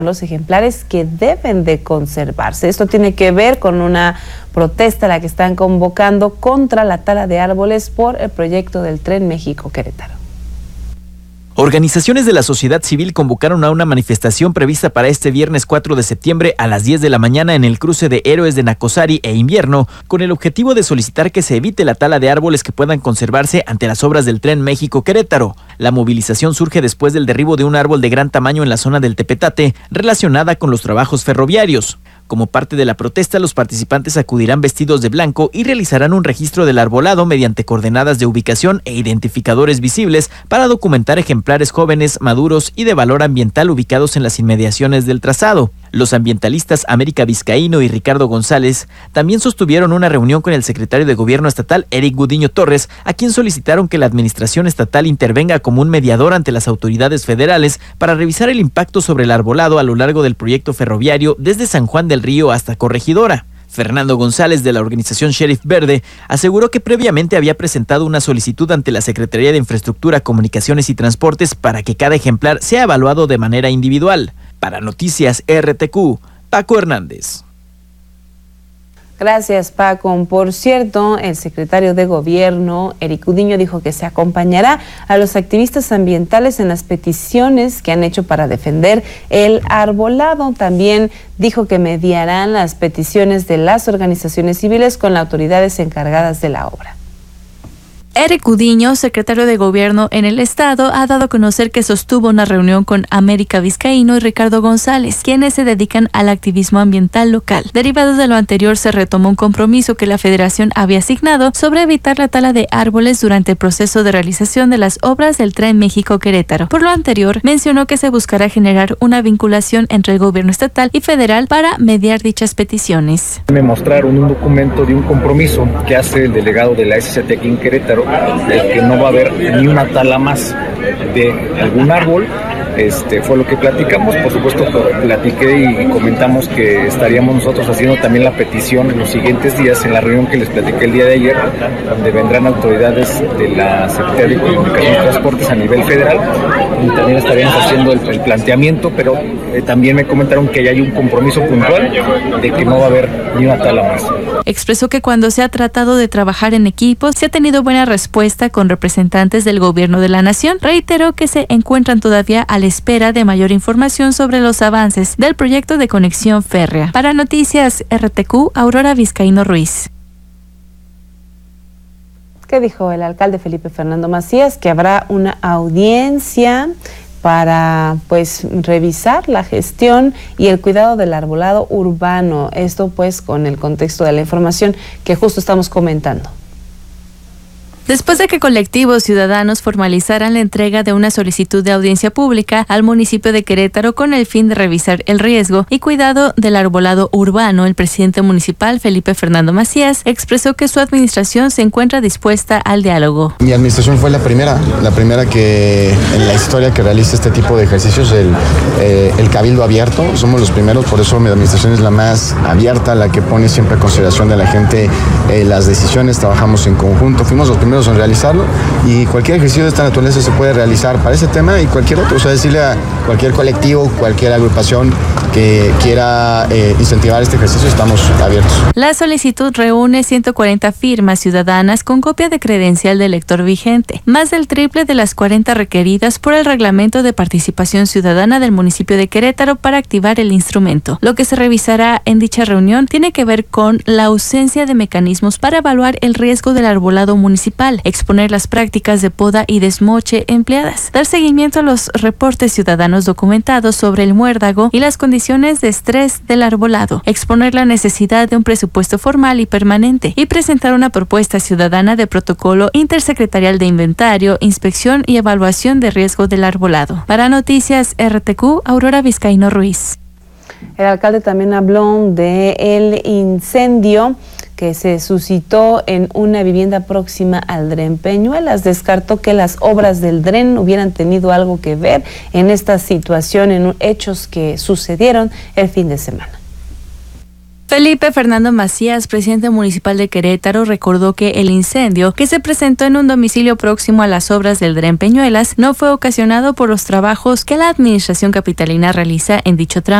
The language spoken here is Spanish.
los ejemplares que deben de conservarse. Esto tiene que ver con una protesta a la que están convocando contra la tala de árboles por el proyecto del Tren México-Querétaro. Organizaciones de la sociedad civil convocaron a una manifestación prevista para este viernes 4 de septiembre a las 10 de la mañana en el cruce de Héroes de Nacosari e Invierno, con el objetivo de solicitar que se evite la tala de árboles que puedan conservarse ante las obras del Tren México-Querétaro. La movilización surge después del derribo de un árbol de gran tamaño en la zona del Tepetate, relacionada con los trabajos ferroviarios. Como parte de la protesta, los participantes acudirán vestidos de blanco y realizarán un registro del arbolado mediante coordenadas de ubicación e identificadores visibles para documentar ejemplares jóvenes, maduros y de valor ambiental ubicados en las inmediaciones del trazado. Los ambientalistas América Vizcaíno y Ricardo González también sostuvieron una reunión con el secretario de Gobierno estatal, Eric Gudiño Torres, a quien solicitaron que la administración estatal intervenga como un mediador ante las autoridades federales para revisar el impacto sobre el arbolado a lo largo del proyecto ferroviario desde San Juan del Río hasta Corregidora. Fernando González, de la organización Sheriff Verde, aseguró que previamente había presentado una solicitud ante la Secretaría de Infraestructura, Comunicaciones y Transportes para que cada ejemplar sea evaluado de manera individual. Para Noticias RTQ, Paco Hernández. Gracias, Paco. Por cierto, el secretario de Gobierno, Eric Gudiño, dijo que se acompañará a los activistas ambientales en las peticiones que han hecho para defender el arbolado. También dijo que mediarán las peticiones de las organizaciones civiles con las autoridades encargadas de la obra. Eric Gudiño, secretario de Gobierno en el Estado, ha dado a conocer que sostuvo una reunión con América Vizcaíno y Ricardo González, quienes se dedican al activismo ambiental local. Derivado de lo anterior, se retomó un compromiso que la Federación había asignado sobre evitar la tala de árboles durante el proceso de realización de las obras del Tren México-Querétaro. Por lo anterior, mencionó que se buscará generar una vinculación entre el Gobierno estatal y federal para mediar dichas peticiones. Me mostraron un documento de un compromiso que hace el delegado de la SCT aquí en Querétaro, de que no va a haber ni una tala más de algún árbol. Fue lo que platicamos. Por supuesto, platiqué y comentamos que estaríamos nosotros haciendo también la petición en los siguientes días, en la reunión que les platiqué el día de ayer, donde vendrán autoridades de la Secretaría de Comunicaciones y Transportes a nivel federal, y también estaríamos haciendo el planteamiento, pero también me comentaron que ya hay un compromiso puntual de que no va a haber ni una tala más. Expresó que cuando se ha tratado de trabajar en equipo, se ha tenido buena respuesta con representantes del Gobierno de la Nación. Reiteró que se encuentran todavía a la espera de mayor información sobre los avances del proyecto de conexión férrea. Para Noticias RTQ, Aurora Vizcaíno Ruiz. ¿Qué dijo el alcalde Felipe Fernando Macías? Que habrá una audiencia para revisar la gestión y el cuidado del arbolado urbano. Esto con el contexto de la información que justo estamos comentando. Después de que colectivos ciudadanos formalizaran la entrega de una solicitud de audiencia pública al municipio de Querétaro con el fin de revisar el riesgo y cuidado del arbolado urbano, el presidente municipal, Felipe Fernando Macías, expresó que su administración se encuentra dispuesta al diálogo. Mi administración fue la primera que en la historia que realiza este tipo de ejercicios, el cabildo abierto. Somos los primeros, por eso mi administración es la más abierta, la que pone siempre a consideración de la gente las decisiones. Trabajamos en conjunto, fuimos los primeros en realizarlo, y cualquier ejercicio de esta naturaleza se puede realizar para ese tema y cualquier otro. O sea, decirle a cualquier colectivo, cualquier agrupación que quiera incentivar este ejercicio, estamos abiertos. La solicitud reúne 140 firmas ciudadanas con copia de credencial de elector vigente, más del triple de las 40 requeridas por el Reglamento de Participación Ciudadana del municipio de Querétaro para activar el instrumento. Lo que se revisará en dicha reunión tiene que ver con la ausencia de mecanismos para evaluar el riesgo del arbolado municipal, exponer las prácticas de poda y desmoche empleadas, dar seguimiento a los reportes ciudadanos documentados sobre el muérdago y las condiciones de estrés del arbolado, exponer la necesidad de un presupuesto formal y permanente y presentar una propuesta ciudadana de protocolo intersecretarial de inventario, inspección y evaluación de riesgo del arbolado. Para Noticias RTQ, Aurora Vizcaíno Ruiz. El alcalde también habló del incendio que se suscitó en una vivienda próxima al Dren Peñuelas. Descartó que las obras del Dren hubieran tenido algo que ver en esta situación, en hechos que sucedieron el fin de semana. Felipe Fernando Macías, presidente municipal de Querétaro, recordó que el incendio que se presentó en un domicilio próximo a las obras del Dren Peñuelas no fue ocasionado por los trabajos que la administración capitalina realiza en dicho tramo.